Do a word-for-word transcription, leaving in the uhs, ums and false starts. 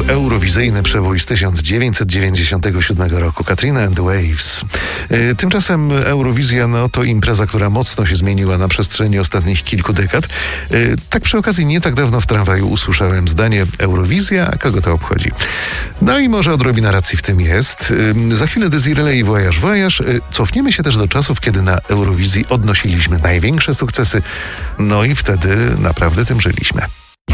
eurowizyjny przebój z tysiąc dziewięćset dziewięćdziesiątego siódmego roku. Katrina and the Waves. Tymczasem Eurowizja no, to impreza, która mocno się zmieniła na przestrzeni ostatnich kilku dekad. Tak przy okazji nie tak dawno w tramwaju usłyszałem zdanie: Eurowizja, a kogo to obchodzi? No i może odrobina racji w tym jest. Za chwilę Desiree i Voyage Voyage. Cofniemy się też do czasów, kiedy na Eurowizji odnosiliśmy największe sukcesy. No i wtedy naprawdę tym żyliśmy.